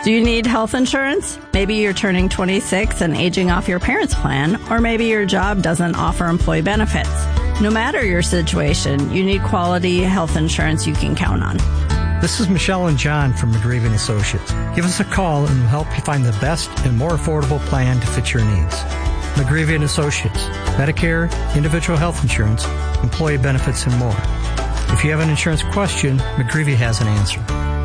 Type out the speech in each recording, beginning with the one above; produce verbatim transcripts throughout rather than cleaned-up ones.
Do you need health insurance? Maybe you're turning twenty-six and aging off your parents' plan, or maybe your job doesn't offer employee benefits. No matter your situation, you need quality health insurance you can count on. This is Michelle and John from McGreevy and Associates. Give us a call and we'll help you find the best and more affordable plan to fit your needs. McGreevy and Associates, Medicare, individual health insurance, employee benefits, and more. If you have an insurance question, McGreevy has an answer.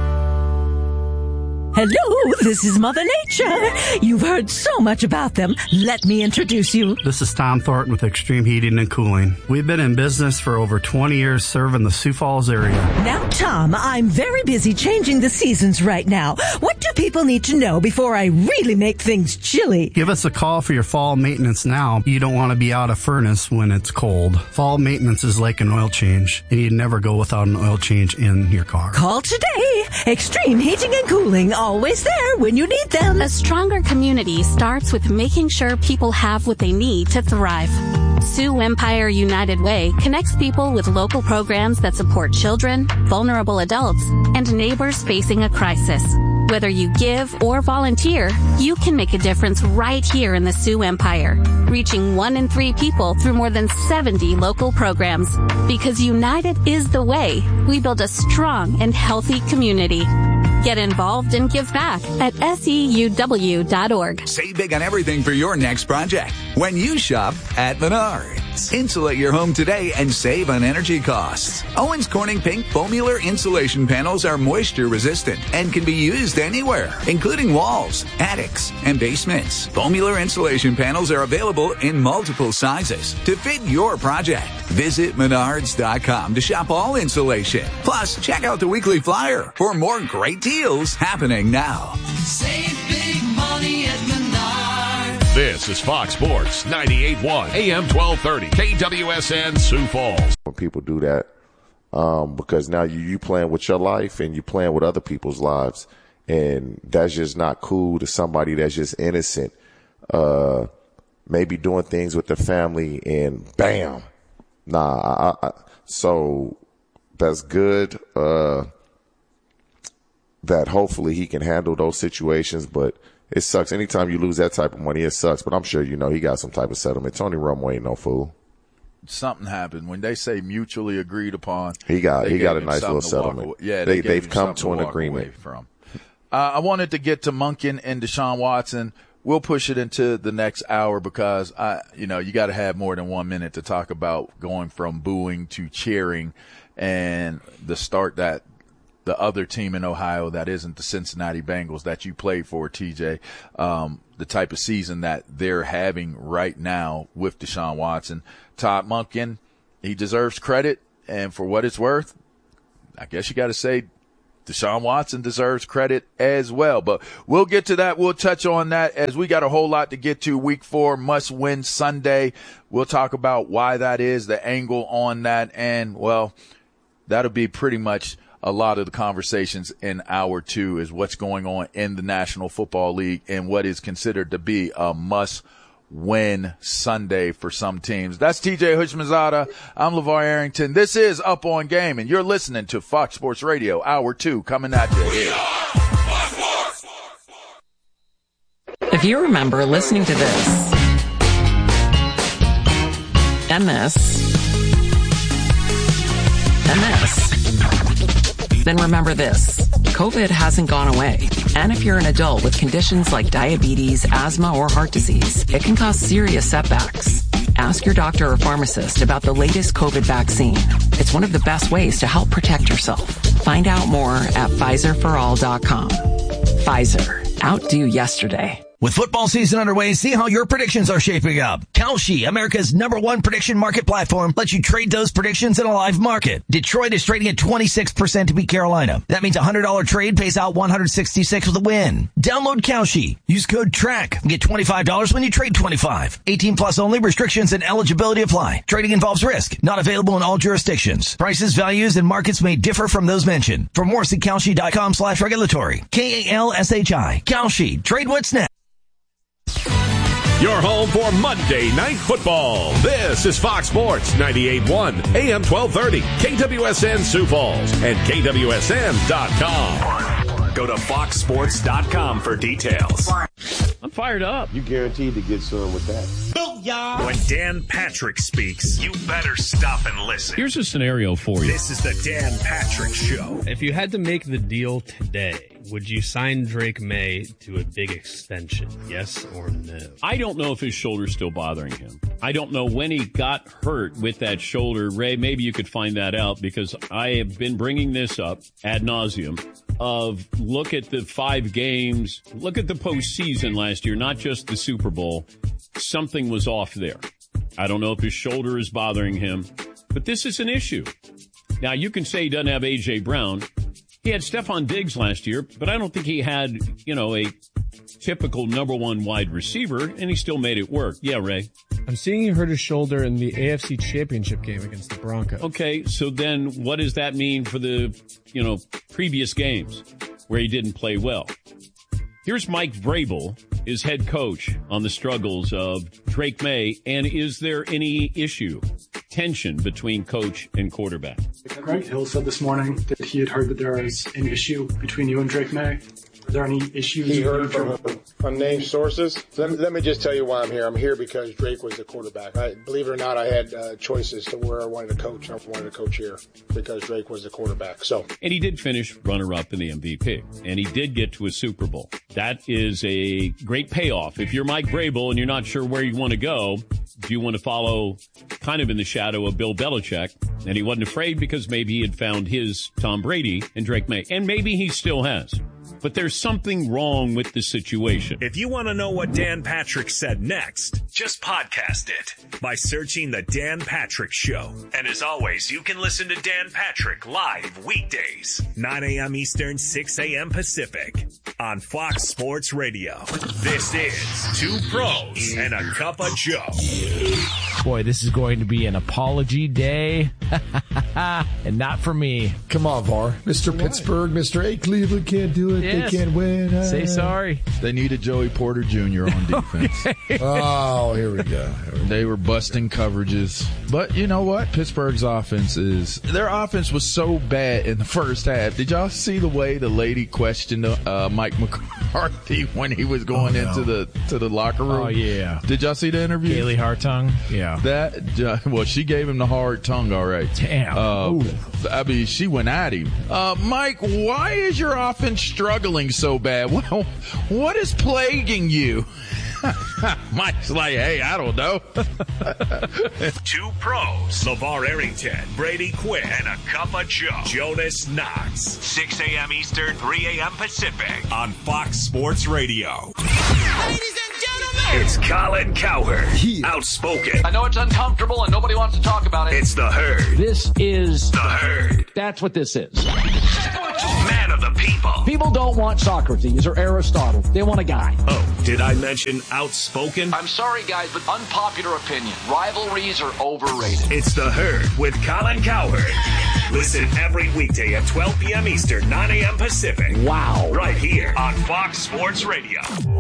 Hello, this is Mother Nature. You've heard so much about them. Let me introduce you. This is Tom Thornton with Extreme Heating and Cooling. We've been in business for over twenty years serving the Sioux Falls area. Now, Tom, I'm very busy changing the seasons right now. What do people need to know before I really make things chilly? Give us a call for your fall maintenance now. You don't want to be out of furnace when it's cold. Fall maintenance is like an oil change, and you'd never go without an oil change in your car. Call today. Extreme Heating and Cooling. Always there when you need them. A stronger community starts with making sure people have what they need to thrive. Sioux Empire United Way connects people with local programs that support children, vulnerable adults, and neighbors facing a crisis. Whether you give or volunteer, you can make a difference right here in the Sioux Empire, reaching one in three people through more than seventy local programs. Because united is the way we build a strong and healthy community. Get involved and give back at S E U W dot org. Save big on everything for your next project when you shop at Menards. Insulate your home today and save on energy costs. Owens Corning Pink Foamular insulation panels are moisture resistant and can be used anywhere, including walls, attics, and basements. Foamular insulation panels are available in multiple sizes to fit your project. Visit Menards dot com to shop all insulation. Plus, check out the weekly flyer for more great deals happening now. Save big money at Menards. This is Fox Sports ninety-eight point one A M twelve thirty K W S N Sioux Falls. When people do that, um, because now you you playing with your life and you playing with other people's lives, and that's just not cool to somebody that's just innocent, uh, maybe doing things with their family, and bam, nah. I, I, so that's good. Uh, that hopefully he can handle those situations, but it sucks. Anytime you lose that type of money, it sucks. But I'm sure you know he got some type of settlement. Tony Romo ain't no fool. Something happened when they say mutually agreed upon. He got he got a nice little settlement. Yeah, they, they they've come to an agreement. From. Uh, I wanted to get to Monken and Deshaun Watson. We'll push it into the next hour because I, you know, you got to have more than one minute to talk about going from booing to cheering and the start that the other team in Ohio that isn't the Cincinnati Bengals that you played for, T J, um, the type of season that they're having right now with Deshaun Watson. Todd Monken, he deserves credit, and for what it's worth, I guess you got to say Deshaun Watson deserves credit as well. But we'll get to that. We'll touch on that as we got a whole lot to get to. Week four, must-win Sunday. We'll talk about why that is, the angle on that, and, well, that'll be pretty much a lot of the conversations in hour two is what's going on in the National Football League and what is considered to be a must-win Sunday for some teams. That's T J Houshmandzadeh. I'm LeVar Arrington. This is Up on Game, and you're listening to Fox Sports Radio, hour two, coming at you here. If you remember listening to this and this and this, then remember this. COVID hasn't gone away. And if you're an adult with conditions like diabetes, asthma, or heart disease, it can cause serious setbacks. Ask your doctor or pharmacist about the latest COVID vaccine. It's one of the best ways to help protect yourself. Find out more at Pfizer for all dot com. Pfizer. Outdo yesterday. With football season underway, see how your predictions are shaping up. Kalshi, America's number one prediction market platform, lets you trade those predictions in a live market. Detroit is trading at twenty-six percent to beat Carolina. That means a one hundred dollars trade pays out one hundred sixty-six with a win. Download Kalshi. Use code TRACK and get twenty-five dollars when you trade twenty-five. eighteen plus only. Restrictions and eligibility apply. Trading involves risk. Not available in all jurisdictions. Prices, values, and markets may differ from those mentioned. For more, see Kalshi.com slash regulatory. K A L S H I. Kalshi. Trade what's next. Your home for Monday Night Football. This is Fox Sports ninety-eight point one A M twelve thirty, K W S N Sioux Falls, and K W S N dot com. Go to fox sports dot com for details. I'm fired up. You guaranteed to get some with that. Booyah! When Dan Patrick speaks, you better stop and listen. Here's a scenario for you. This is the Dan Patrick Show. If you had to make the deal today, would you sign Drake May to a big extension? Yes or no? I don't know if his shoulder's still bothering him. I don't know when he got hurt with that shoulder. Ray, maybe you could find that out, because I have been bringing this up ad nauseum of look at the five games, look at the postseason last year, not just the Super Bowl. Something was off there. I don't know if his shoulder is bothering him, but this is an issue. Now, you can say he doesn't have A J. Brown. He had Stephon Diggs last year, but I don't think he had, you know, a typical number one wide receiver, and he still made it work. Yeah, Ray? I'm seeing he hurt his shoulder in the A F C Championship game against the Broncos. Okay, so then what does that mean for the, you know, previous games where he didn't play well? Here's Mike Vrabel, his head coach, on the struggles of Drake May, and is there any issue, tension between coach and quarterback? Greg Hill said this morning that he had heard that there is an issue between you and Drake May. Are there any issues? He heard from unnamed sources. Let me, let me just tell you why I'm here. I'm here because Drake was the quarterback. I, believe it or not, I had uh, choices to where I wanted to coach. I wanted to coach here because Drake was the quarterback. So, and he did finish runner-up in the M V P, and he did get to a Super Bowl. That is a great payoff. If you're Mike Vrabel and you're not sure where you want to go, do you want to follow kind of in the shadow of Bill Belichick? And he wasn't afraid because maybe he had found his Tom Brady and Drake May, and maybe he still has. But there's something wrong with the situation. If you want to know what Dan Patrick said next, just podcast it by searching The Dan Patrick Show. And as always, you can listen to Dan Patrick live weekdays, nine a.m. Eastern, six a.m. Pacific, on Fox Sports Radio. This is Two Pros and a Cup of Joe. Boy, this is going to be an apology day, and not for me. Come on, V A R. Mister Why? Pittsburgh, Mister A. Cleveland can't do it. Yes. They can't win. Uh, Say sorry. They needed Joey Porter Junior on defense. Okay. Oh, here we go. Here we go. They were busting coverages. But you know what? Pittsburgh's offense is, their offense was so bad in the first half. Did y'all see the way the lady questioned uh, Mike McCarthy when he was going oh, no. into the to the locker room? Oh, yeah. Did y'all see the interview? Kaylee Hartung? Yeah. That, well, she gave him the hard tongue, all right. Damn. Uh, I mean, she went at him. Uh, Mike, why is your offense struggling so bad? Well, what is plaguing you? Mike's like, hey, I don't know. Two pros, LeVar Arrington, Brady Quinn, and a cup of Joe, Jonas Knox. six a.m. Eastern, three a.m. Pacific, on Fox Sports Radio. Ladies and gentlemen, it's Colin Cowherd, yeah. Outspoken. I know it's uncomfortable and nobody wants to talk about it. It's the Herd. This is the Herd. That's what this is. Man of the people. People don't want Socrates or Aristotle. They want a guy. Oh, did I mention outspoken? I'm sorry, guys, but unpopular opinion. Rivalries are overrated. It's the Herd with Colin Cowherd. Listen every weekday at twelve p.m. Eastern, nine a.m. Pacific. Wow. Right here on Fox Sports Radio.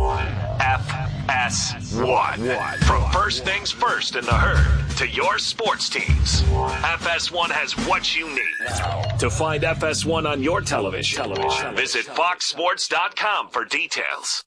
F S one. From first things first in the Herd to your sports teams. F S one has what you need. To find F S one on your television, television. visit fox sports dot com for details.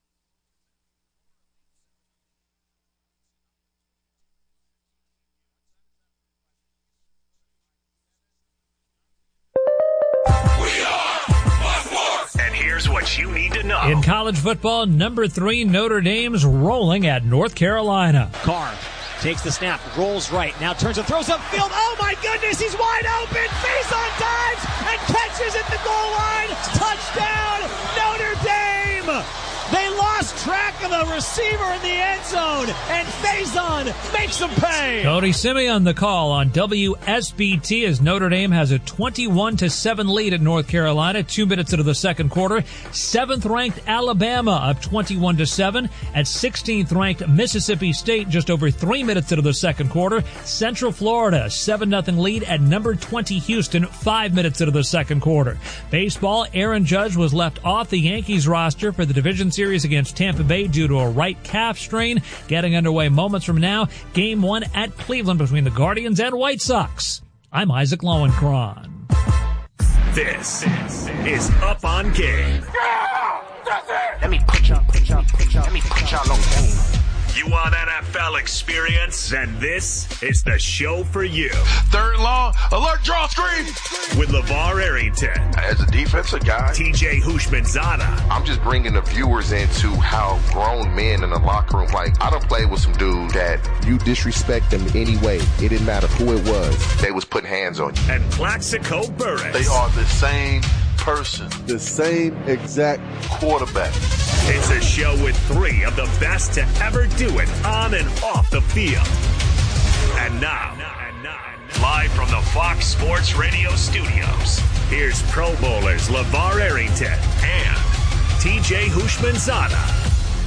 Here's what you need to know. In college football, number three, Notre Dame's rolling at North Carolina. Carr takes the snap, rolls right, now turns and throws upfield. Oh my goodness, he's wide open. Face on dives and catches at the goal line. Touchdown, Notre Dame. They lost track of the receiver in the end zone, and Faison makes them pay. Cody Simeon the call on W S B T as Notre Dame has a twenty-one to seven lead at North Carolina, two minutes into the second quarter. Seventh-ranked Alabama up twenty-one to seven. At sixteenth-ranked Mississippi State just over three minutes into the second quarter. Central Florida, seven nothing lead at number twenty Houston, five minutes into the second quarter. Baseball, Aaron Judge was left off the Yankees roster for the division series against Tampa Bay due to a right calf strain. Getting underway moments from now. Game one at Cleveland between the Guardians and White Sox. I'm Isaac Lowenkron. This is Up on Game. Let me put y'all, put y'all, put y'all, let me put y'all on game. You want N F L experience? Then this is the show for you. Third long, alert, draw, screen. With LeVar Arrington. As a defensive guy. T J Houshmandzadeh. I'm just bringing the viewers into how grown men in the locker room, like, I done played with some dudes that you disrespect them anyway. It didn't matter who it was. They was putting hands on you. And Plaxico Burress. They are the same person. The same exact quarterback. It's a show with three of the best to ever do it on and off the field. And now, live from the Fox Sports Radio studios, here's Pro Bowlers LeVar Arrington and T J Houshmandzadeh.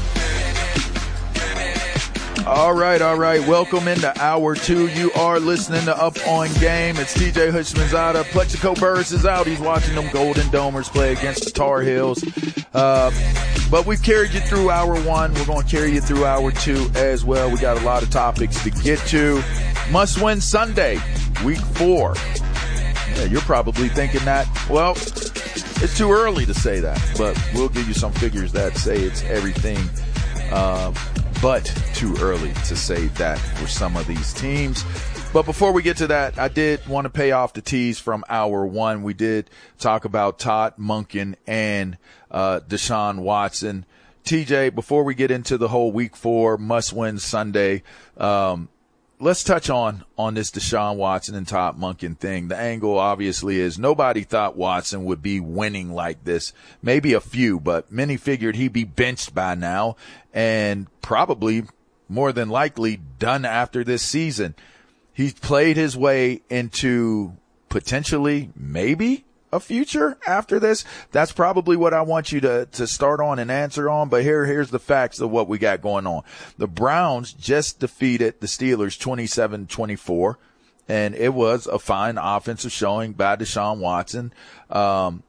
All right, all right. Welcome into hour two. You are listening to Up on Game. It's T J Houshmandzadeh. Plaxico Burress is out. He's watching them Golden Domers play against the Tar Heels. Uh, but we've carried you through hour one. We're going to carry you through hour two as well. We got a lot of topics to get to. Must win Sunday, week four. Yeah, you're probably thinking that, well, it's too early to say that, but we'll give you some figures that say it's everything uh, but too early to say that for some of these teams. But before we get to that, I did want to pay off the tease from hour one. We did talk about Todd Monken and uh, Deshaun Watson. T J, before we get into the whole week four must-win Sunday, um, let's touch on, on this Deshaun Watson and Todd Monken thing. The angle obviously is nobody thought Watson would be winning like this. Maybe a few, but many figured he'd be benched by now and probably more than likely done after this season. He's played his way into potentially maybe a future after this. That's probably what I want you to, to start on and answer on. But here, here's the facts of what we got going on. The Browns just defeated the Steelers twenty-seven twenty-four, and it was a fine offensive showing by Deshaun Watson. Um,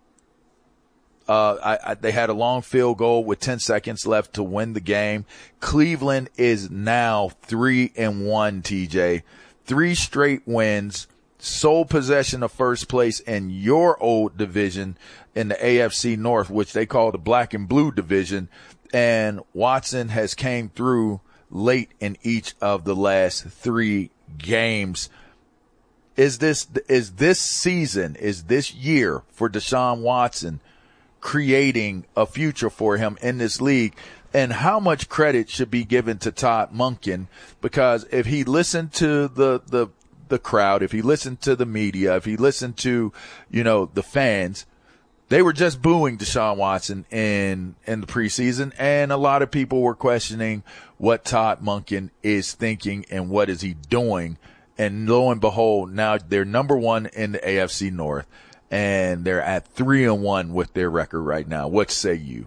uh, I, I, they had a long field goal with ten seconds left to win the game. Cleveland is now three and one, T J. Three straight wins. Sole possession of first place in your old division in the A F C North, which they call the black and blue division. And Watson has came through late in each of the last three games. Is this, is this season, is this year for Deshaun Watson creating a future for him in this league? And how much credit should be given to Todd Monken? Because if he listened to the, the, the crowd, if he listened to the media, if he listened to, you know, the fans, they were just booing Deshaun Watson in, in the preseason. And a lot of people were questioning what Todd Monken is thinking and what is he doing. And lo and behold, now they're number one in the A F C North and they're at three and one with their record right now. What say you?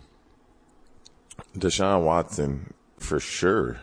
Deshaun Watson, for sure,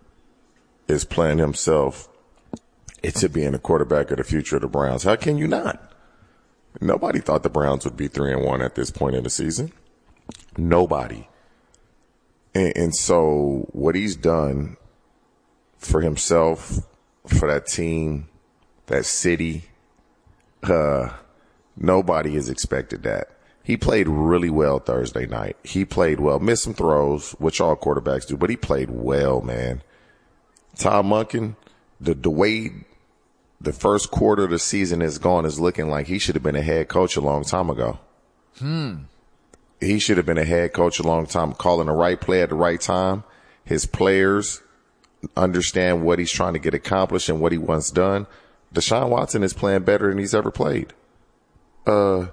is playing himself into being the quarterback of the future of the Browns. How can you not? Nobody thought the Browns would be three and one at this point in the season. Nobody. And, and so what he's done for himself, for that team, that city, uh, nobody has expected that. He played really well Thursday night. He played well. Missed some throws, which all quarterbacks do, but he played well, man. Todd Monken, the, the way the first quarter of the season is gone is looking like he should have been a head coach a long time ago. Hmm. He should have been a head coach a long time, calling the right play at the right time. His players understand what he's trying to get accomplished and what he wants done. Deshaun Watson is playing better than he's ever played. Uh,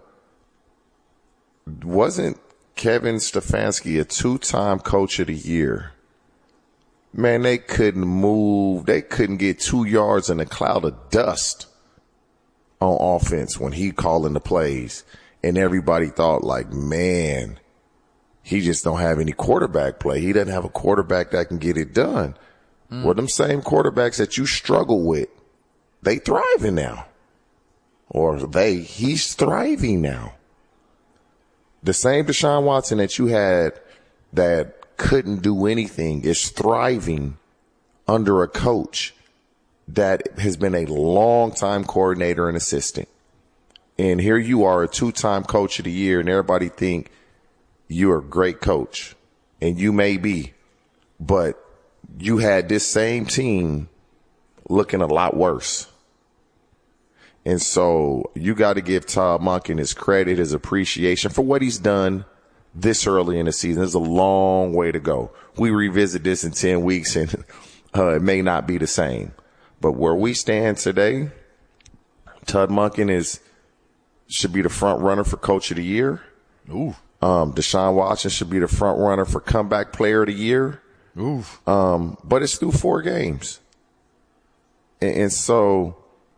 wasn't Kevin Stefanski a two-time coach of the year? Man, they couldn't move. They couldn't get two yards in a cloud of dust on offense when he calling the plays. And everybody thought like, man, he just don't have any quarterback play. He doesn't have a quarterback that can get it done. Mm. Well, them same quarterbacks that you struggle with, they thriving now. Or they, he's thriving now. The same Deshaun Watson that you had that couldn't do anything is thriving under a coach that has been a long-time coordinator and assistant. And here you are, a two-time coach of the year, and everybody think you're a great coach. And you may be. But you had this same team looking a lot worse. And so you got to give Todd Monken his credit, his appreciation for what he's done this early in the season. There's a long way to go. We revisit this in ten weeks, and uh, it may not be the same. But where we stand today, Todd Monken is should be the front runner for Coach of the Year. Ooh. Um, Deshaun Watson should be the front runner for Comeback Player of the Year. Ooh. Um, but it's through four games. And, and so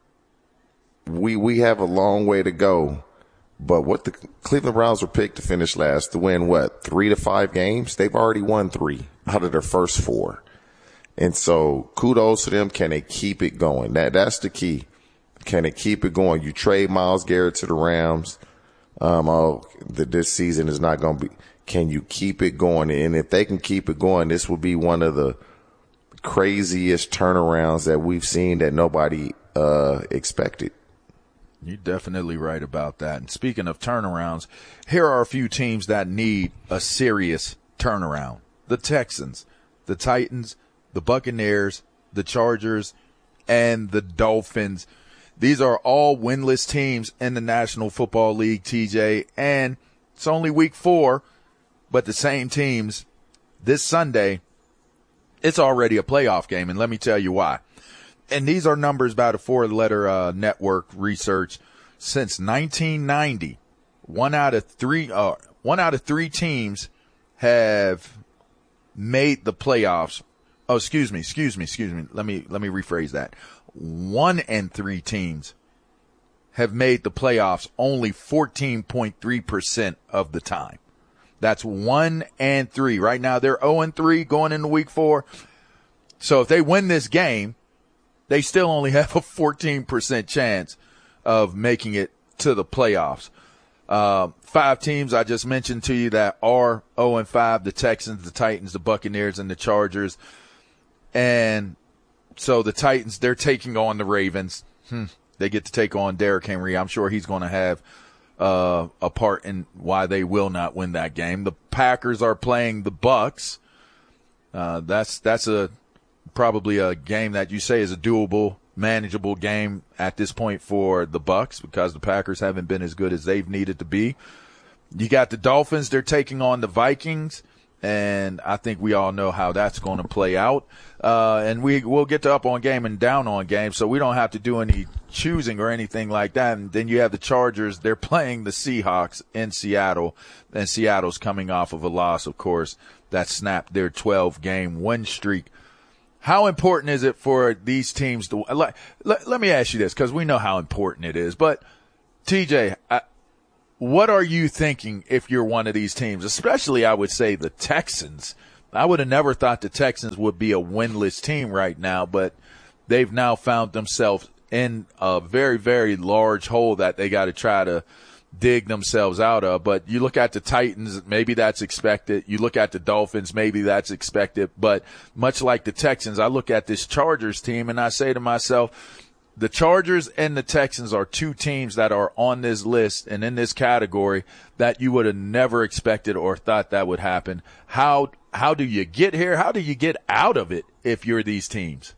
we we have a long way to go. But what the Cleveland Browns were picked to finish last, to win, what, three to five games? They've already won three out of their first four. And so kudos to them. Can they keep it going? That That's the key. Can they keep it going? You trade Myles Garrett to the Rams. Um, oh, the, this season is not going to be. Can you keep it going? And if they can keep it going, this will be one of the craziest turnarounds that we've seen that nobody uh, expected. You're definitely right about that. And speaking of turnarounds, here are a few teams that need a serious turnaround. The Texans, the Titans, the Buccaneers, the Chargers, and the Dolphins. These are all winless teams in the National Football League, T J, and it's only week four, but the same teams this Sunday, it's already a playoff game, and let me tell you why. And these are numbers by the four-letter uh, network research. Since nineteen ninety, one out of three, uh, one out of three teams have made the playoffs. Oh, excuse me, excuse me, excuse me. Let me let me rephrase that. One and three teams have made the playoffs only fourteen point three percent of the time. That's one and three. Right now they're zero and three going into week four. So if they win this game, they still only have a fourteen percent chance of making it to the playoffs. Uh, five teams I just mentioned to you that are zero and five, the Texans, the Titans, the Buccaneers, and the Chargers. And so the Titans, they're taking on the Ravens. Hmm. They get to take on Derrick Henry. I'm sure he's going to have uh, a part in why they will not win that game. The Packers are playing the Bucks. Uh, that's that's a probably a game that you say is a doable, manageable game at this point for the Bucks because the Packers haven't been as good as they've needed to be. You got the Dolphins. They're taking on the Vikings. And I think we all know how that's going to play out. Uh, and we, we'll get to up on game and down on game, so we don't have to do any choosing or anything like that. And then you have the Chargers. They're playing the Seahawks in Seattle, and Seattle's coming off of a loss, of course, that snapped their twelve-game win streak. How important is it for these teams to let, let, let me ask you this, because we know how important it is. But, T J, I, what are you thinking if you're one of these teams, especially I would say the Texans? I would have never thought the Texans would be a winless team right now, but they've now found themselves in a very, very large hole that they got to try to dig themselves out of. But you look at the Titans, maybe that's expected. You look at the Dolphins, maybe that's expected. But much like the Texans, I look at this Chargers team and I say to myself, the Chargers and the Texans are two teams that are on this list and in this category that you would have never expected or thought that would happen. How how do you get here? How do you get out of it if you're these teams?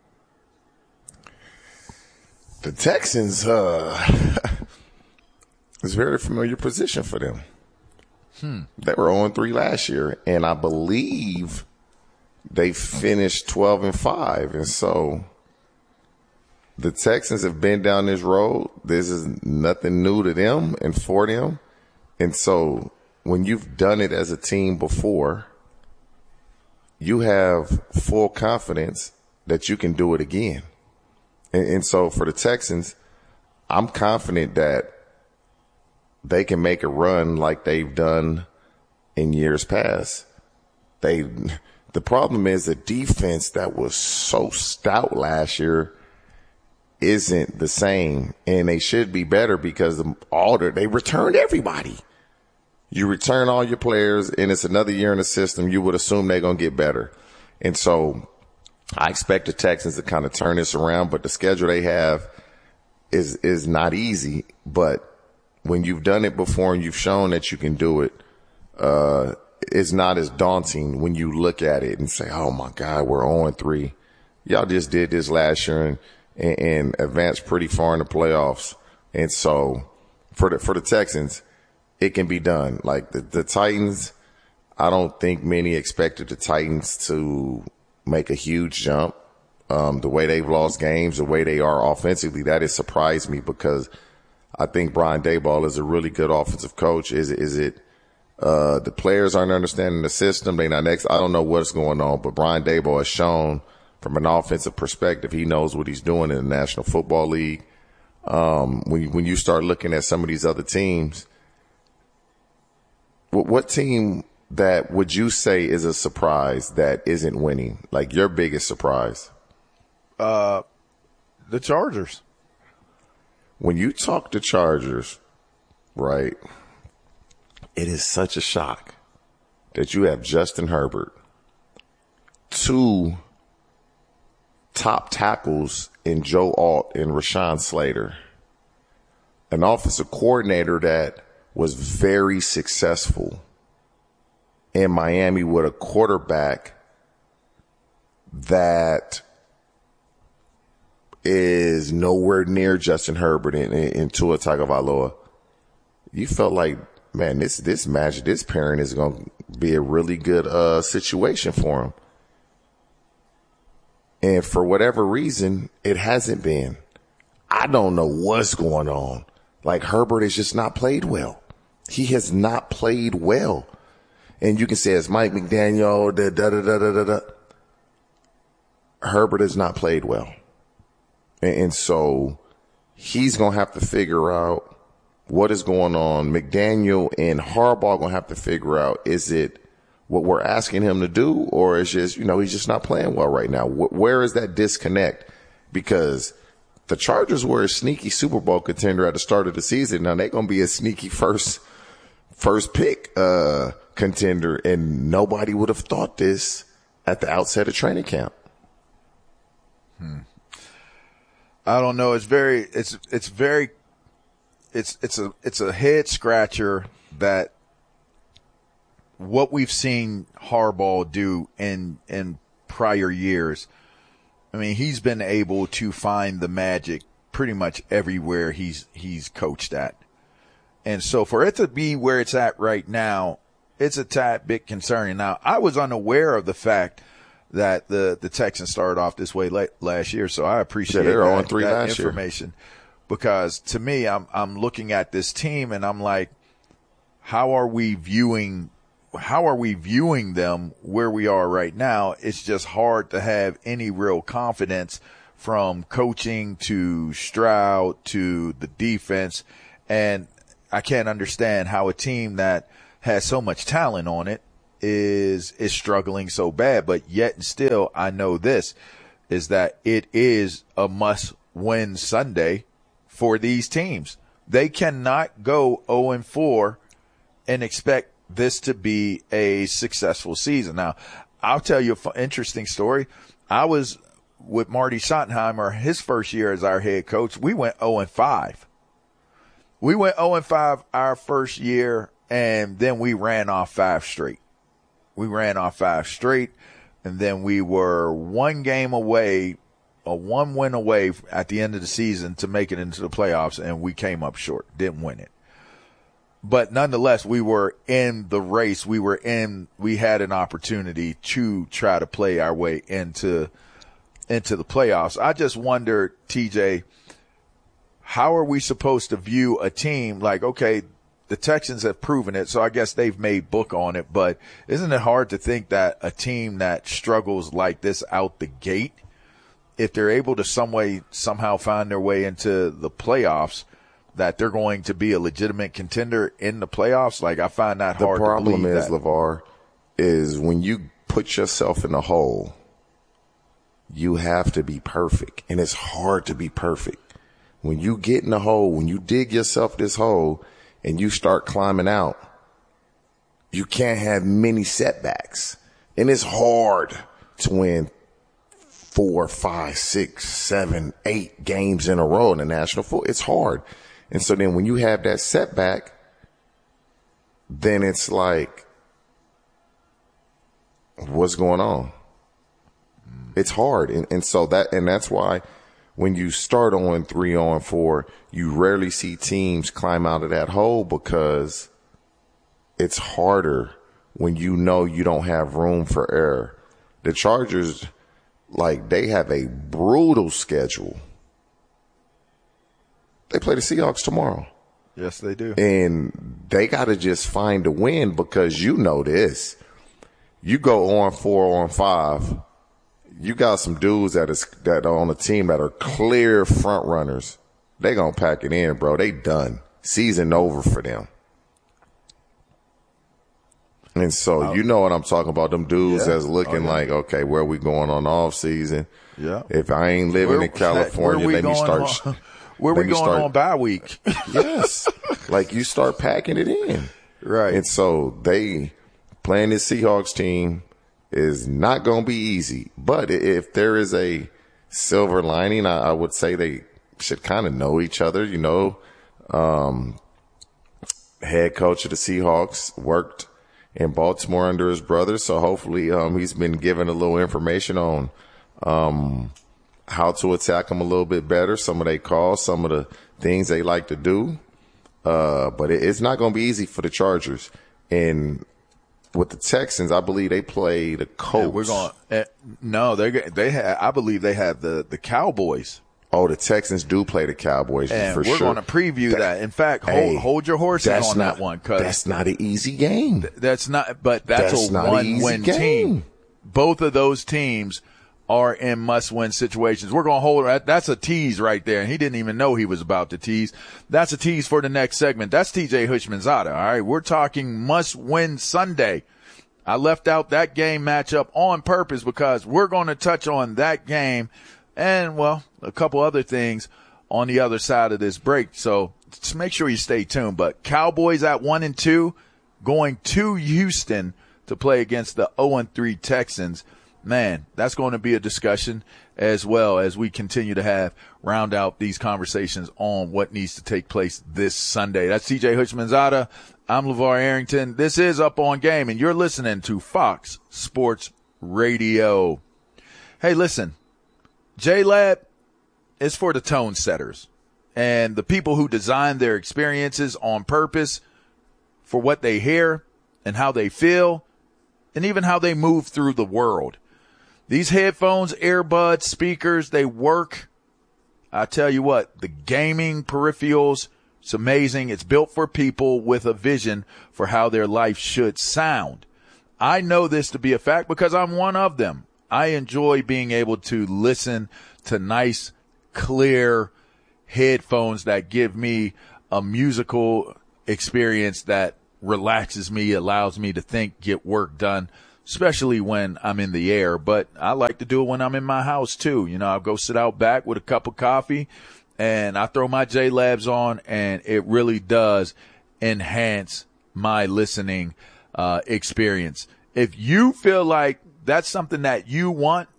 The Texans, uh, it's a very familiar position for them. Hmm. They were zero and three last year, and I believe they finished twelve and five, and so the Texans have been down this road. This is nothing new to them and for them. And so when you've done it as a team before, you have full confidence that you can do it again. And, and so for the Texans, I'm confident that they can make a run like they've done in years past. They, the problem is the defense that was so stout last year isn't the same, and they should be better because all the, they returned everybody. You return all your players, and it's another year in the system. You would assume they're going to get better. And so I expect the Texans to kind of turn this around, but the schedule they have is is not easy. But when you've done it before and you've shown that you can do it, uh, it's not as daunting when you look at it and say, oh my God, we're oh and three. Y'all just did this last year and, and, and advanced pretty far in the playoffs. And so for the, for the Texans, it can be done. Like the, the Titans, I don't think many expected the Titans to make a huge jump. Um, the way they've lost games, the way they are offensively, that has surprised me because I think Brian Daboll is a really good offensive coach. Is it, is it, uh, the players aren't understanding the system? They not next. I don't know what's going on, but Brian Daboll has shown from an offensive perspective, he knows what he's doing in the National Football League. Um, when you, when you start looking at some of these other teams, what, what team that would you say is a surprise that isn't winning? Like your biggest surprise? Uh, the Chargers. When you talk to Chargers, right, it is such a shock that you have Justin Herbert, two top tackles in Joe Alt and Rashawn Slater, an offensive coordinator that was very successful in Miami with a quarterback that is nowhere near Justin Herbert and, and Tua Tagovailoa. You felt like, man, this this match, this pairing is going to be a really good uh, situation for him. And for whatever reason, it hasn't been. I don't know what's going on. Like Herbert has just not played well. He has not played well. And you can say it's Mike McDaniel, da da da da da da. Herbert has not played well. And, and so he's going to have to figure out what is going on. McDaniel and Harbaugh going to have to figure out, is it what we're asking him to do, or is just, you know, he's just not playing well right now? Wh- where is that disconnect? Because the Chargers were a sneaky Super Bowl contender at the start of the season. Now they're going to be a sneaky first, first pick, uh, contender, and nobody would have thought this at the outset of training camp. Hmm. I don't know. It's very, it's, it's very, it's, it's a, it's a head scratcher that what we've seen Harbaugh do in, in prior years. I mean, he's been able to find the magic pretty much everywhere he's, he's coached at. And so for it to be where it's at right now, it's a tad bit concerning. Now, I was unaware of the fact that the, the Texans started off this way late last year, so I appreciate yeah, that, on three that last information. Year. Because to me, I'm I'm looking at this team and I'm like, how are we viewing how are we viewing them where we are right now? It's just hard to have any real confidence from coaching to Stroud to the defense. And I can't understand how a team that has so much talent on it is is struggling so bad. But yet and still, I know this is that it is a must win Sunday for these teams. They cannot go oh and four and expect this to be a successful season. Now, I'll tell you an interesting story. I was with Marty Schottenheimer his first year as our head coach. We went oh and five. We went oh and five our first year, and then we ran off five straight. We ran off five straight, and then we were one game away, a one win away at the end of the season to make it into the playoffs, and we came up short, didn't win it. But nonetheless, we were in the race. We were in, we had an opportunity to try to play our way into, into the playoffs. I just wonder, T J, how are we supposed to view a team like, okay, the Texans have proven it, so I guess they've made book on it, but isn't it hard to think that a team that struggles like this out the gate, if they're able to some way, somehow find their way into the playoffs, that they're going to be a legitimate contender in the playoffs? Like, I find that the hard to believe. The problem is, that. LeVar, is when you put yourself in a hole, you have to be perfect, and it's hard to be perfect. When you get in the hole, when you dig yourself this hole and you start climbing out, you can't have many setbacks. And it's hard to win four, five, six, seven, eight games in a row in the National Football. It's hard. And so then when you have that setback, then it's like, what's going on? It's hard. And, and so that, and that's why when you start on three on four, you rarely see teams climb out of that hole, because it's harder when you know you don't have room for error. The Chargers, like, they have a brutal schedule. They play the Seahawks tomorrow. Yes, they do. And they got to just find a win, because you know this. You go on four, on five, you got some dudes that is that are on the team that are clear front runners. They gonna pack it in, bro. They done. Season over for them. And so oh. you know what I'm talking about. Them dudes yeah. that's looking oh, yeah. like, okay, where we going on off season? Yeah. If I ain't living where, in California, let me start. On, where we going start, on bye week? Yes. Like, you start packing it in. Right. And so they playing this Seahawks team is not going to be easy. But if there is a silver lining, I, I would say they should kind of know each other. You know, um, head coach of the Seahawks worked in Baltimore under his brother. So hopefully um, he's been given a little information on um, how to attack them a little bit better, some of their calls, some of the things they like to do. Uh, but it, it's not going to be easy for the Chargers. And with the Texans, I believe they play the Colts. Yeah, we're going. Uh, no, they they have. I believe they have the, the Cowboys. Oh, the Texans do play the Cowboys and for we're sure. We're going to preview that. that. In fact, hold, hey, hold your horses on not, that one, because that's not an easy game. Th- that's not. But that's, that's a one-win team. Both of those teams are in must-win situations. We're going to hold – that's a tease right there, and he didn't even know he was about to tease. That's a tease for the next segment. That's T J Houshmandzadeh, all right? We're talking must-win Sunday. I left out that game matchup on purpose because we're going to touch on that game and, well, a couple other things on the other side of this break. So just make sure you stay tuned. But Cowboys at one and two going to Houston to play against the oh and three Texans. Man, that's going to be a discussion as well as we continue to have round out these conversations on what needs to take place this Sunday. That's T J Houshmandzadeh. I'm LeVar Arrington. This is Up on Game, and you're listening to Fox Sports Radio. Hey, listen, J-Lab is for the tone setters and the people who design their experiences on purpose for what they hear and how they feel and even how they move through the world. These headphones, earbuds, speakers, they work. I tell you what, the gaming peripherals, it's amazing. It's built for people with a vision for how their life should sound. I know this to be a fact because I'm one of them. I enjoy being able to listen to nice, clear headphones that give me a musical experience that relaxes me, allows me to think, get work done, especially when I'm in the air. But I like to do it when I'm in my house too. You know, I'll go sit out back with a cup of coffee and I throw my J-Labs on, and it really does enhance my listening uh, experience. If you feel like that's something that you want,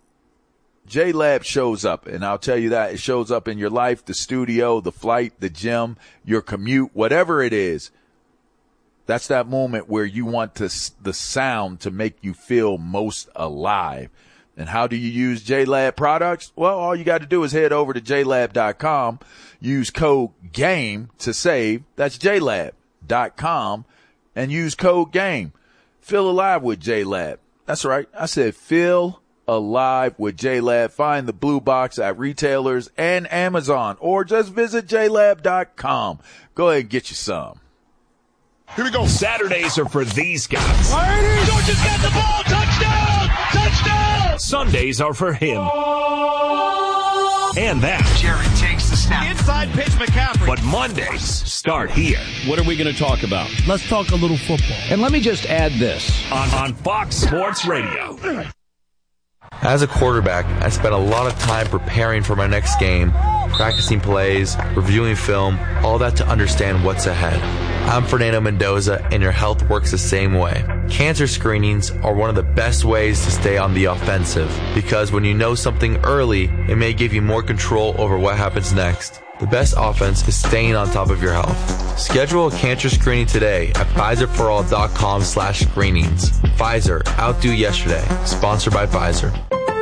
J-Lab shows up, and I'll tell you that. It shows up in your life, the studio, the flight, the gym, your commute, whatever it is. That's that moment where you want to, the sound to make you feel most alive. And how do you use J-Lab products? Well, all you got to do is head over to j lab dot com, use code GAME to save. That's j lab dot com, and use code GAME. Feel alive with J-Lab. That's right. I said feel alive with J-Lab. Find the blue box at retailers and Amazon, or just visit j lab dot com. Go ahead and get you some. Here we go. Saturdays are for these guys. Georgia's got the ball. Touchdown! Touchdown! Sundays are for him. And that. Jerry takes the snap. Inside pitch, McCaffrey. But Mondays start here. What are we going to talk about? Let's talk a little football. And let me just add this. On, on Fox Sports Radio. As a quarterback, I spent a lot of time preparing for my next game, practicing plays, reviewing film, all that to understand what's ahead. I'm Fernando Mendoza, and your health works the same way. Cancer screenings are one of the best ways to stay on the offensive, because when you know something early, it may give you more control over what happens next. The best offense is staying on top of your health. Schedule a cancer screening today at Pfizerforall.com slash screenings. Pfizer, outdo yesterday. Sponsored by Pfizer.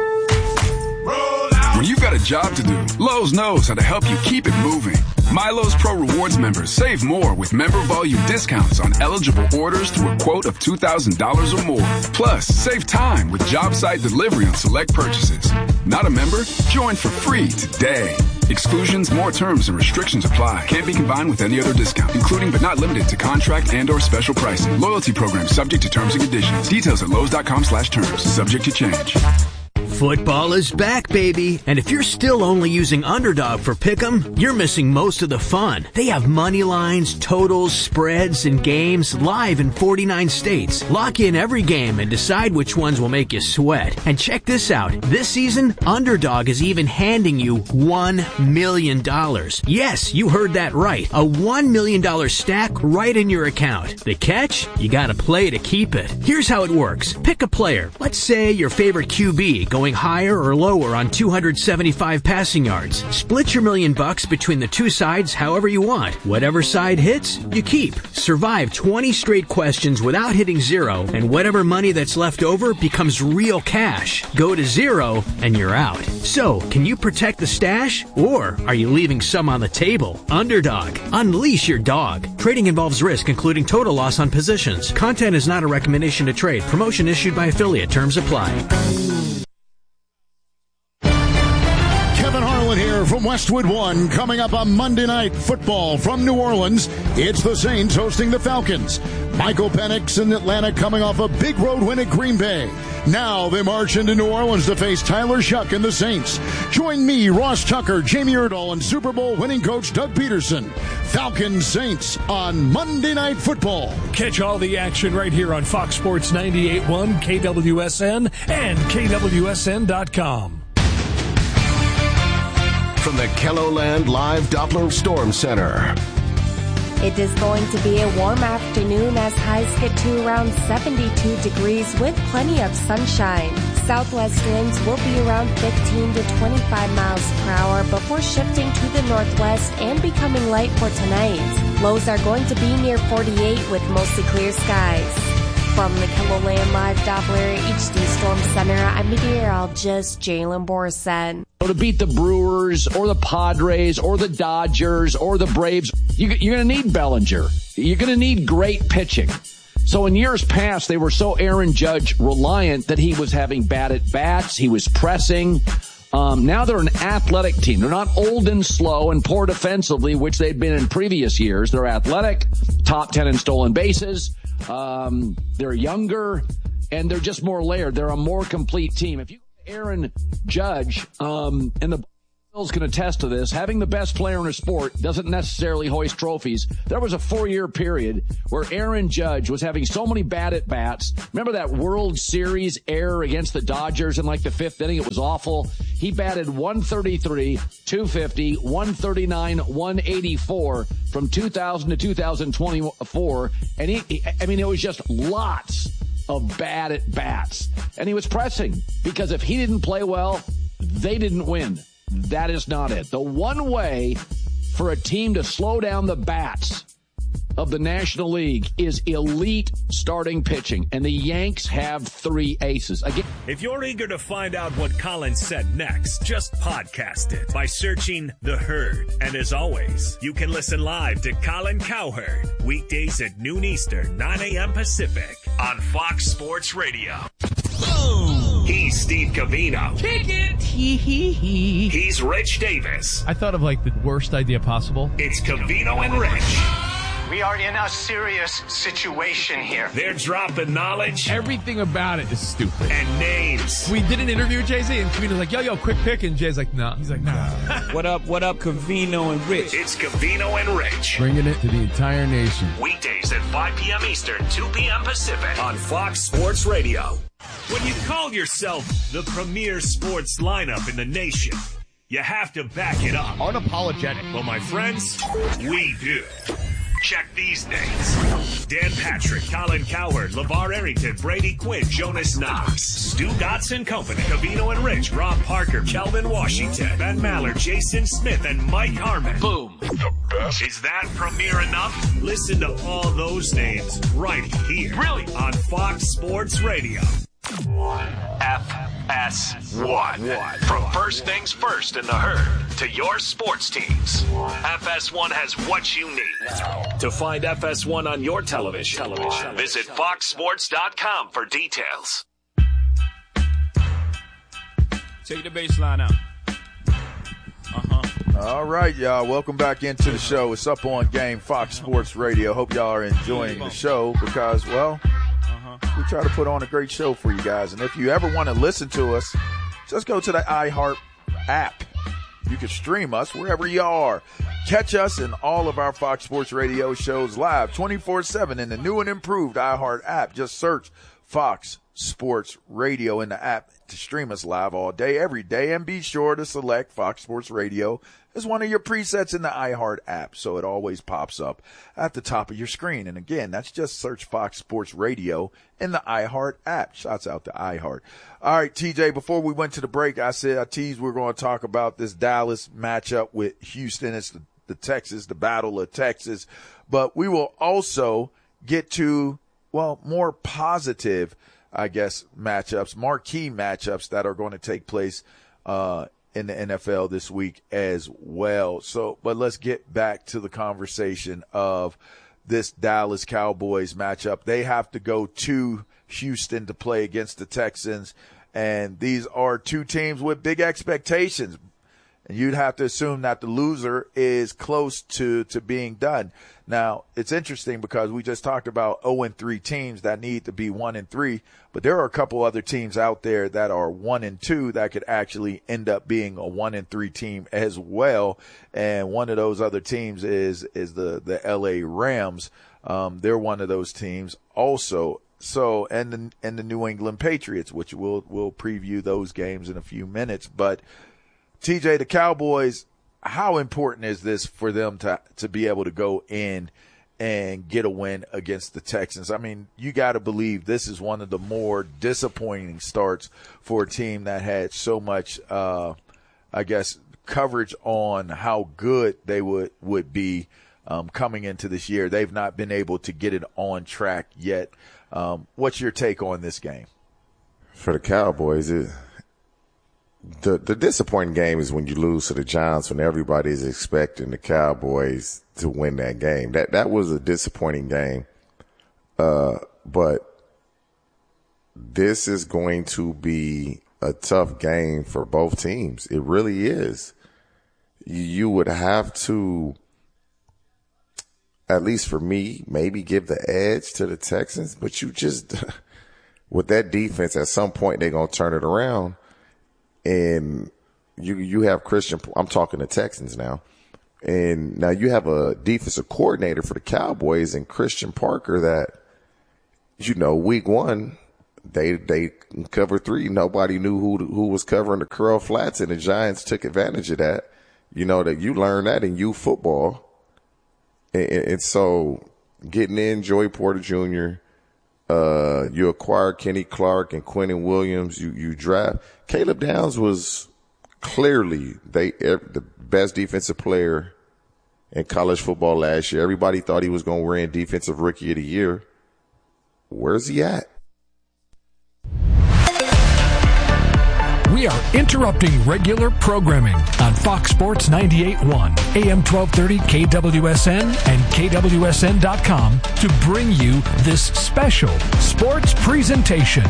When you've got a job to do, Lowe's knows how to help you keep it moving. MyLowe's Pro Rewards members save more with member volume discounts on eligible orders through a quote of two thousand dollars or more. Plus, save time with job site delivery on select purchases. Not a member? Join for free today. Exclusions, more terms, and restrictions apply. Can't be combined with any other discount, including but not limited to contract and or special pricing. Loyalty program subject to terms and conditions. Details at Lowe's.com slash terms. Subject to change. Football is back, baby. And if you're still only using Underdog for Pick'em, you're missing most of the fun. They have money lines, totals, spreads, and games live in forty-nine states. Lock in every game and decide which ones will make you sweat. And check this out. This season, Underdog is even handing you one million dollars. Yes, you heard that right. A one million dollars stack right in your account. The catch? You gotta play to keep it. Here's how it works. Pick a player. Let's say your favorite Q B going higher or lower on two hundred seventy-five passing yards. Split your million bucks between the two sides however you want. Whatever side hits, you keep. Survive twenty straight questions without hitting zero, and whatever money that's left over becomes real cash. Go to zero, and you're out. So, can you protect the stash, or are you leaving some on the table? Underdog. Unleash your dog. Trading involves risk, including total loss on positions. Content is not a recommendation to trade. Promotion issued by affiliate. Terms apply. Here from Westwood One, coming up on Monday Night Football from New Orleans. It's the Saints hosting the Falcons. Michael Penix in Atlanta coming off a big road win at Green Bay. Now they march into New Orleans to face Tyler Shuck and the Saints. Join me, Ross Tucker, Jamie Erdahl, and Super Bowl winning coach Doug Peterson. Falcons Saints on Monday Night Football. Catch all the action right here on Fox Sports ninety-eight point one, K W S N, and K W S N dot com. From the Kelloland Live Doppler Storm Center. It is going to be a warm afternoon as highs get to around seventy-two degrees with plenty of sunshine. Southwest winds will be around fifteen to twenty-five miles per hour before shifting to the northwest and becoming light for tonight. Lows are going to be near forty-eight with mostly clear skies. From the Kelloland Live Doppler H D Storm Center, I'm meteorologist Jalen Borson. To beat the Brewers or the Padres or the Dodgers or the Braves, you, you're going to need Bellinger. You're going to need great pitching. So in years past, they were so Aaron Judge reliant that he was having bad at bats. He was pressing. Um, now they're an athletic team. They're not old and slow and poor defensively, which they'd been in previous years. They're athletic, top ten in stolen bases. Um, they're younger, and they're just more layered. They're a more complete team. If you Aaron Judge, um, and the Bills can attest to this, having the best player in a sport doesn't necessarily hoist trophies. There was a four-year period where Aaron Judge was having so many bad at-bats. Remember that World Series error against the Dodgers in like the fifth inning? It was awful. He batted one thirty-three, two fifty, one thirty-nine, one eighty-four from two thousand to two thousand twenty-four. And he, I mean, it was just lots of bad at bats. And he was pressing because if he didn't play well, they didn't win. That is not it. The one way for a team to slow down the bats of the National League is elite starting pitching, and the Yanks have three aces. Again, if you're eager to find out what Colin said next, just podcast it by searching The Herd. And as always, you can listen live to Colin Cowherd weekdays at noon Eastern, nine a.m. Pacific on Fox Sports Radio. Boom! He's Steve Covino. Kick it! Hee hee hee. He's Rich Davis. I thought of like the worst idea possible. It's Covino and Rich. We are in a serious situation here. They're dropping knowledge. Everything about it is stupid. And names. We did an interview with Jay-Z, and Covino's like, yo, yo, quick pick. And Jay's like, no. Nah. He's like, no. Nah. What up, what up, Covino and Rich? It's Covino and Rich. Bringing it to the entire nation. Weekdays at five p.m. Eastern, two p.m. Pacific on Fox Sports Radio. When you call yourself the premier sports lineup in the nation, you have to back it up. Unapologetic. Well, my friends, we do. Check these names. Dan Patrick, Colin Cowherd, LeVar Arrington, Brady Quinn, Jonas Knox, Stu Gotts and Company, Cavino and Rich, Rob Parker, Kelvin Washington, Ben Maller, Jason Smith, and Mike Harmon. Boom. The best. Is that premiere enough? Listen to all those names right here. Really? On Fox Sports Radio. F S one. From first things first in the herd to your sports teams, F S one has what you need. To find F S one on your television, television. Visit fox sports dot com for details. Take the baseline out. Uh-huh. All right, y'all. Welcome back into the show. It's Up On Game, Fox Sports Radio. Hope y'all are enjoying the show because, well, we try to put on a great show for you guys. And if you ever want to listen to us, just go to the iHeart app. You can stream us wherever you are. Catch us in all of our Fox Sports Radio shows live twenty-four seven in the new and improved iHeart app. Just search Fox Sports Radio in the app to stream us live all day, every day. And be sure to select Fox Sports Radio as one of your presets in the iHeart app, so it always pops up at the top of your screen. And again, that's just search Fox Sports Radio in the iHeart app. Shouts out to iHeart. All right, T J, before we went to the break, I said I teased we we're going to talk about this Dallas matchup with Houston. It's the, the Texas, the Battle of Texas. But we will also get to, well, more positive, I guess, matchups, marquee matchups that are going to take place uh in the N F L this week as well. So, but let's get back to the conversation of this Dallas Cowboys matchup. They have to go to Houston to play against the Texans, and these are two teams with big expectations. And you'd have to assume that the loser is close to, to being done. Now, it's interesting because we just talked about oh and three teams that need to be one and three, but there are a couple other teams out there that are one and two that could actually end up being a one and three team as well. And one of those other teams is, is the, the L A Rams. Um, they're one of those teams also. So, and the, and the New England Patriots, which we'll, we'll preview those games in a few minutes. But T J, the Cowboys, how important is this for them to to be able to go in and get a win against the Texans? I mean, you got to believe this is one of the more disappointing starts for a team that had so much, uh, I guess, coverage on how good they would, would be um, coming into this year. They've not been able to get it on track yet. Um, what's your take on this game? For the Cowboys, it The the disappointing game is when you lose to the Giants when everybody is expecting the Cowboys to win that game. That that was a disappointing game. Uh, but this is going to be a tough game for both teams. It really is. You, you would have to, at least for me, maybe give the edge to the Texans, but you just, with that defense, at some point they're going to turn it around. And you you have Christian, I'm talking to Texans now, and now you have a defensive coordinator for the Cowboys and Christian Parker that, you know, week one, they they covered three. Nobody knew who who was covering the curl flats, and the Giants took advantage of that. You know, that you learn that in youth football. And, and so getting in Joey Porter Junior, Uh, you acquire Kenny Clark and Quentin Williams. You, you draft. Caleb Downs was clearly they the best defensive player in college football last year. Everybody thought he was going to win Defensive Rookie of the Year. Where's he at? We are interrupting regular programming on Fox Sports ninety-eight point one, A M twelve thirty K W S N and K W S N dot com to bring you this special sports presentation.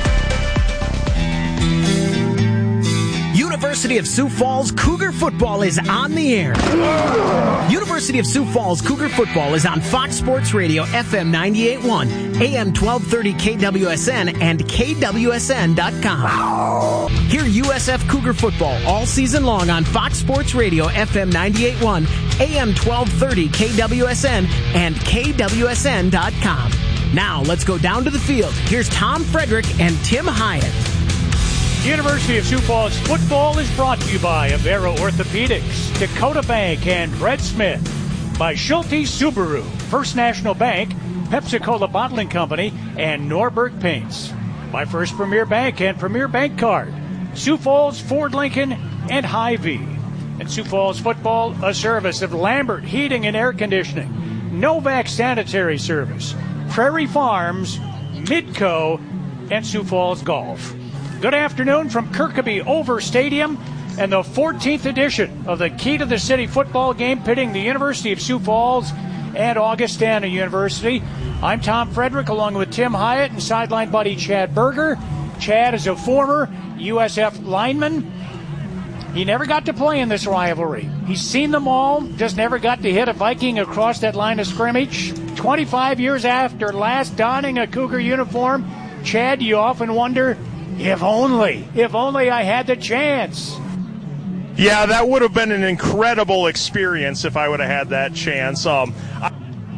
University of Sioux Falls Cougar Football is on the air. University of Sioux Falls Cougar Football is on Fox Sports Radio, F M ninety-eight point one, A M twelve thirty K W S N and K W S N dot com. Hear U S F Cougar Football all season long on Fox Sports Radio, F M ninety-eight point one, A M twelve thirty K W S N and K W S N dot com. Now let's go down to the field. Here's Tom Frederick and Tim Hyatt. University of Sioux Falls football is brought to you by Avera Orthopedics, Dakota Bank, and Red Smith. By Schulte Subaru. First National Bank, Pepsi-Cola Bottling Company, and Norberg Paints. By First Premier Bank and Premier Bank Card. Sioux Falls, Ford Lincoln, and Hy-Vee. And Sioux Falls Football, a service of Lambert Heating and Air Conditioning, Novak Sanitary Service, Prairie Farms, Midco, and Sioux Falls Golf. Good afternoon from Kirkby Over Stadium and the fourteenth edition of the Key to the City football game pitting the University of Sioux Falls and Augustana University. I'm Tom Frederick along with Tim Hyatt and sideline buddy Chad Berger. Chad is a former U S F lineman. He never got to play in this rivalry. He's seen them all, just never got to hit a Viking across that line of scrimmage. twenty-five years after last donning a Cougar uniform, Chad, you often wonder, if only, if only I had the chance. Yeah, that would have been an incredible experience if I would have had that chance. Um, I,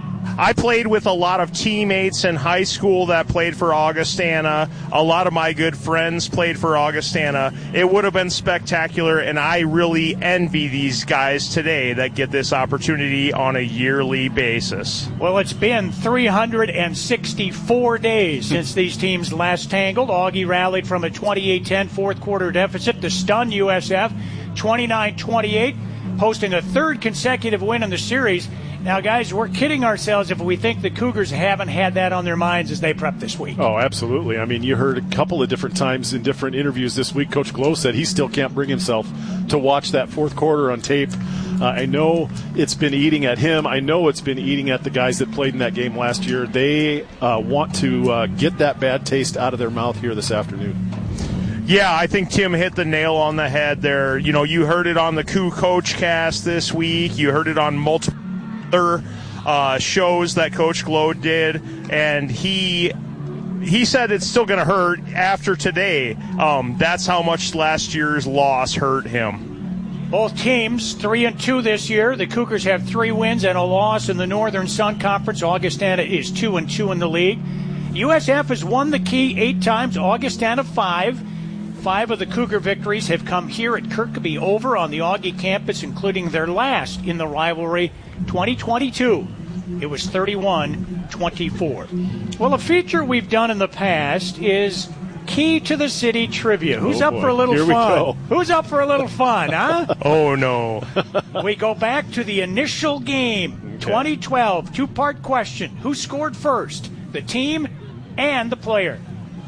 I played with a lot of teammates in high school that played for Augustana. A lot of my good friends played for Augustana. It would have been spectacular, and I really envy these guys today that get this opportunity on a yearly basis. Well, it's been three hundred sixty-four days since these teams last tangled. Augie rallied from a twenty-eight ten fourth quarter deficit to stun U S F twenty-nine twenty-eight, posting a third consecutive win in the series. Now, guys, we're kidding ourselves if we think the Cougars haven't had that on their minds as they prep this week. Oh, absolutely. I mean, you heard a couple of different times in different interviews this week, Coach Glow said he still can't bring himself to watch that fourth quarter on tape. Uh, I know it's been eating at him. I know it's been eating at the guys that played in that game last year. They uh, want to uh, get that bad taste out of their mouth here this afternoon. Yeah, I think Tim hit the nail on the head there. You know, you heard it on the Coup Coach Cast this week. You heard it on multiple other uh, shows that Coach Glow did, and he he said it's still going to hurt after today. Um, that's how much last year's loss hurt him. Both teams three and two this year. The Cougars have three wins and a loss in the Northern Sun Conference. Augustana is two and two in the league. U S F has won the Key eight times. Augustana five. Five of the Cougar victories have come here at Kirkby Over on the Augie campus, including their last in the rivalry, twenty twenty-two. It was thirty-one twenty-four. Well, a feature we've done in the past is Key to the City trivia. Who's oh up boy. for a little Here fun? Who's up for a little fun, huh? Oh, no. We go back to the initial game, okay. twenty twelve, two-part question. Who scored first, the team and the player?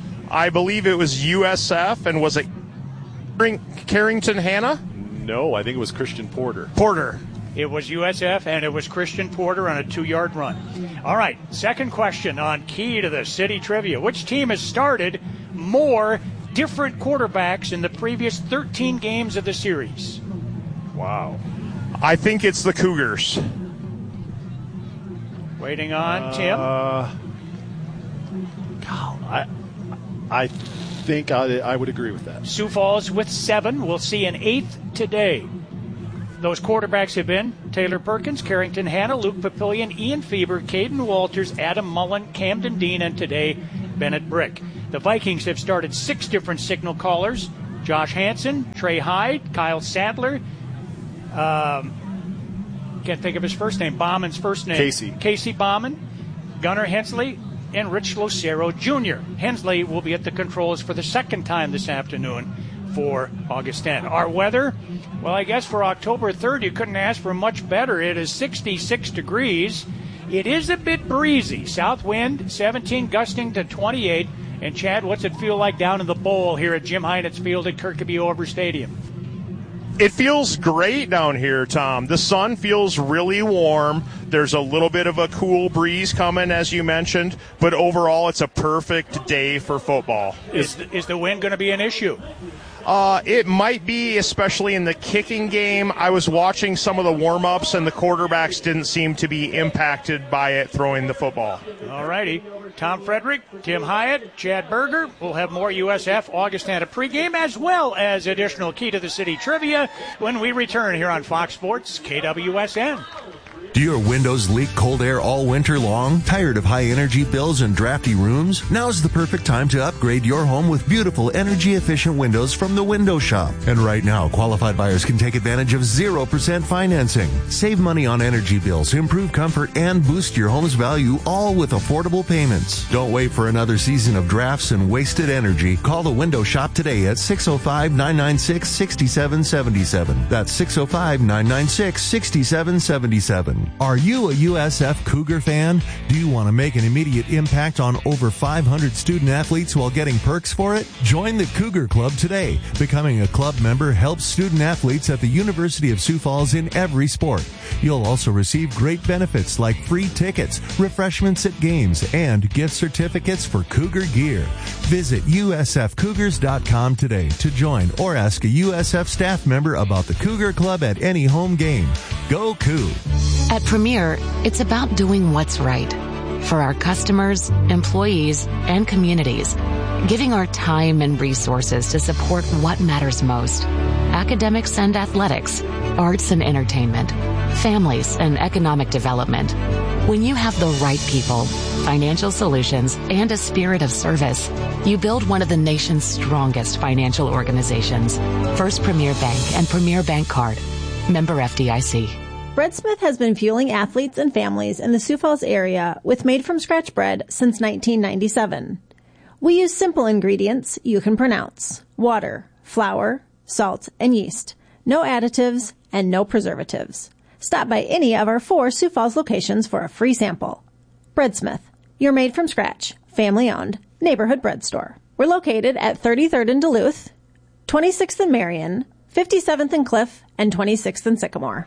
I believe it was U S F, and was it Carrington Hanna? No, I think it was Christian Porter. Porter. It was U S F, and it was Christian Porter on a two-yard run. All right, second question on Key to the City trivia. Which team has started more different quarterbacks in the previous thirteen games of the series? Wow. I think it's the Cougars. Waiting on uh, Tim. I, I think I, I would agree with that. Sioux Falls with seven. We'll see an eighth today. Those quarterbacks have been Taylor Perkins, Carrington Hanna, Luke Papillion, Ian Feber, Caden Walters, Adam Mullen, Camden Dean, and today Bennett Brick. The Vikings have started six different signal callers. Josh Hansen, Trey Hyde, Kyle Sadler, um, can't think of his first name, Bauman's first name. Casey. Casey Bauman, Gunnar Hensley, and Rich Lucero Junior Hensley will be at the controls for the second time this afternoon for Augustana. Our weather, well, I guess for October third, you couldn't ask for much better. It is sixty-six degrees. It is a bit breezy. South wind, seventeen, gusting to twenty-eight. And, Chad, what's it feel like down in the bowl here at Jim Heinitz Field at Kirkby Over Stadium? It feels great down here, Tom. The sun feels really warm. There's a little bit of a cool breeze coming, as you mentioned, but overall it's a perfect day for football. Is, is the wind going to be an issue? Uh, it might be, especially in the kicking game. I was watching some of the warm-ups, and the quarterbacks didn't seem to be impacted by it throwing the football. All righty. Tom Frederick, Tim Hyatt, Chad Berger. We'll have more U S F Augustana pregame as well as additional Key to the City trivia when we return here on Fox Sports K W S N. Do your windows leak cold air all winter long? Tired of high energy bills and drafty rooms? Now's the perfect time to upgrade your home with beautiful energy efficient windows from the Window Shop. And right now, qualified buyers can take advantage of zero percent financing. Save money on energy bills, improve comfort, and boost your home's value, all with affordable payments. Don't wait for another season of drafts and wasted energy. Call the Window Shop today at six oh five, nine nine six, six seven seven seven. That's six oh five, nine nine six, six seven seven seven. Are you a U S F Cougar fan? Do you want to make an immediate impact on over five hundred student athletes while getting perks for it? Join the Cougar Club today. Becoming a club member helps student athletes at the University of Sioux Falls in every sport. You'll also receive great benefits like free tickets, refreshments at games, and gift certificates for Cougar gear. Visit U S F Cougars dot com today to join or ask a U S F staff member about the Cougar Club at any home game. Go Coug! At Premier, it's about doing what's right for our customers, employees, and communities, giving our time and resources to support what matters most: academics and athletics, arts and entertainment, families and economic development. When you have the right people, financial solutions, and a spirit of service, you build one of the nation's strongest financial organizations. First Premier Bank and Premier Bank Card. Member F D I C. Bread Smith has been fueling athletes and families in the Sioux Falls area with made-from-scratch bread since nineteen ninety-seven. We use simple ingredients you can pronounce: water, flour, salt, and yeast. No additives and no preservatives. Stop by any of our four Sioux Falls locations for a free sample. Bread Smith, your made-from-scratch, family-owned, neighborhood bread store. We're located at thirty-third in Duluth, twenty-sixth in Marion, fifty-seventh in Cliff, and twenty-sixth in Sycamore.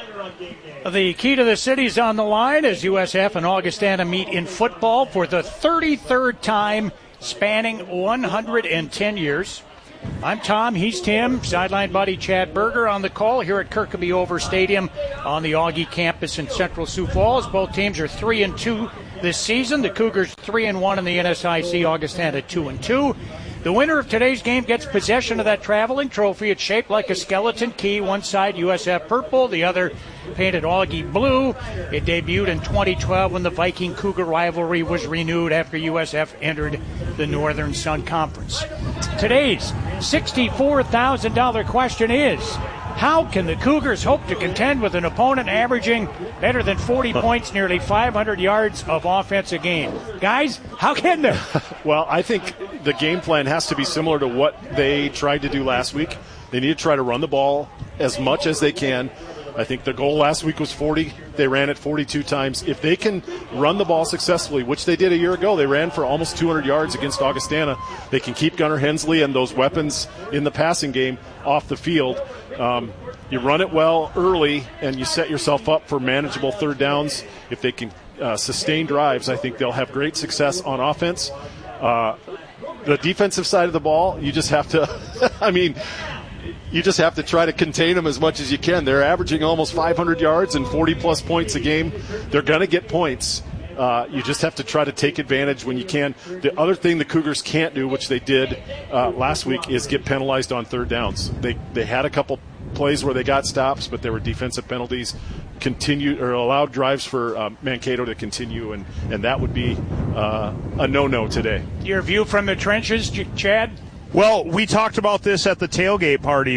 The key to the city's on the line as U S F and Augustana meet in football for the thirty-third time, spanning one hundred ten years. I'm Tom, he's Tim, sideline buddy Chad Berger on the call here at Kirkby Over Stadium on the Augie campus in Central Sioux Falls. Both teams are three and two this season. The Cougars three and one in the N S I C, Augustana two and two. The winner of today's game gets possession of that traveling trophy. It's shaped like a skeleton key. One side U S F purple, the other painted Augie blue. It debuted in twenty twelve when the Viking Cougar rivalry was renewed after U S F entered the Northern Sun Conference. Today's sixty-four thousand dollars question is, how can the Cougars hope to contend with an opponent averaging better than forty points, nearly five hundred yards of offense a game? Guys, how can they? Well, I think the game plan has to be similar to what they tried to do last week. They need to try to run the ball as much as they can. I think the goal last week was forty. They ran it forty-two times. If they can run the ball successfully, which they did a year ago, they ran for almost two hundred yards against Augustana. They can keep Gunnar Hensley and those weapons in the passing game off the field. Um, you run it well early, and you set yourself up for manageable third downs. If they can uh, sustain drives, I think they'll have great success on offense. Uh, the defensive side of the ball, you just have to, I mean, you just have to try to contain them as much as you can. They're averaging almost five hundred yards and forty-plus points a game. They're going to get points. Uh, you just have to try to take advantage when you can. The other thing the Cougars can't do, which they did uh, last week, is get penalized on third downs. They they had a couple plays where they got stops, but there were defensive penalties. Continued or allowed drives for uh, Mankato to continue, and, and that would be uh, a no-no today. Your view from the trenches, Chad? Well, we talked about this at the tailgate party.